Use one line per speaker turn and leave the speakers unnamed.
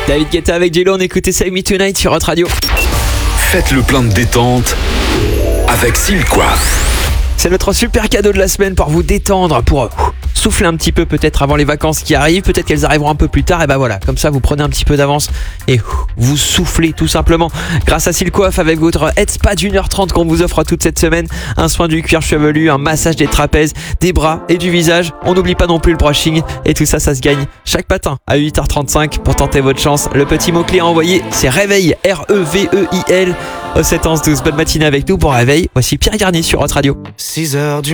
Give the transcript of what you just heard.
David Guetta avec J-Lo, on écoutait Save Me Tonight sur Hot Radio.
Faites le plein de détente avec Silcoif.
C'est notre super cadeau de la semaine pour vous détendre, pour souffler un petit peu peut-être avant les vacances qui arrivent. Peut-être qu'elles arriveront un peu plus tard. Et ben voilà, comme ça vous prenez un petit peu d'avance et vous soufflez tout simplement. Grâce à Silcoif avec votre Headspa d'1h30 qu'on vous offre toute cette semaine. Un soin du cuir chevelu, un massage des trapèzes, des bras et du visage. On n'oublie pas non plus le brushing. Et tout ça, ça se gagne chaque matin à 8h35. Pour tenter votre chance, le petit mot-clé à envoyer, c'est réveil, REVEIL au 7 11 12. Bonne matinée avec nous pour réveil. Voici Pierre Garnier sur Hot Radio.
6h du